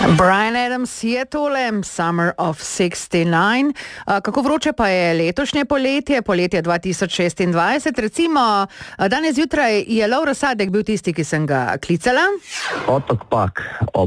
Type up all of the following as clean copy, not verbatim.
Bryan Adams je tole, Summer of 69. Kako vroče pa je letošnje poletje 2026? Recimo, danes zjutraj je Lovro Sadek bil tisti, ki sem ga klicala. Otok Pag ob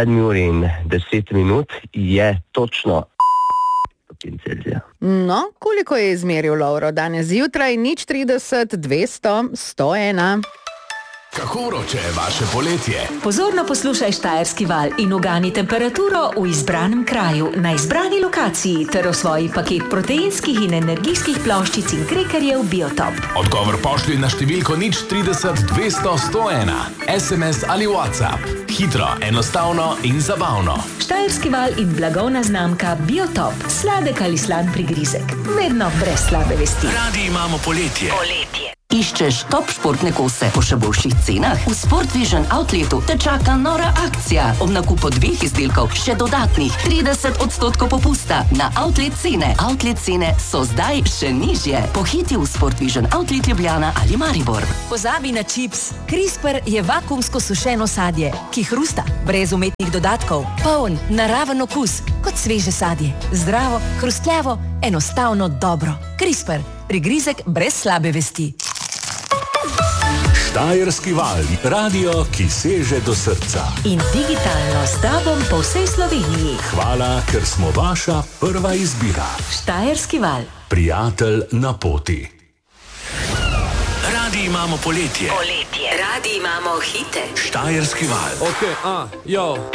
7:10 je točno stopinj Celzija. No, koliko je izmeril Lovro danes zjutraj? 030 200 101. Kako vroče je vaše poletje? Pozorno poslušaj Štajerski val in ugani temperaturo v izbranem kraju, na izbrani lokaciji ter v svoji paket proteinskih in energijskih ploščic in krekerjev Biotop. Odgovor pošlji na številko 030 200 101. SMS ali WhatsApp. Hitro, enostavno in zabavno. Štajerski val in blagovna znamka Biotop. Sladek ali slan prigrizek. Vedno brez slabe vesti. Radi imamo poletje. Iščeš top športne kose po še boljših cenah? V Sport Vision Outletu te čaka nora akcija. Ob nakupu 2 izdelkov še dodatnih 30% popusta na outlet cene. Outlet cene so zdaj še nižje. Pohiti v Sport Vision Outlet Ljubljana ali Maribor. Pozabi na čips. CRISPR je vakuumsko sušeno sadje, ki hrusta, brez umetnih dodatkov, poln, naraven okus, kot sveže sadje. Zdravo, hrustljavo, enostavno dobro. CRISPR, prigrizek brez slabe vesti. Štajerski val, radio, ki seže do srca. In digitalno s tobom po vsej Sloveniji. Hvala, ker smo vaša prva izbira. Štajerski val. Prijatelj na poti. Radi imamo poletje. Radi imamo hite. Štajerski val. Ok,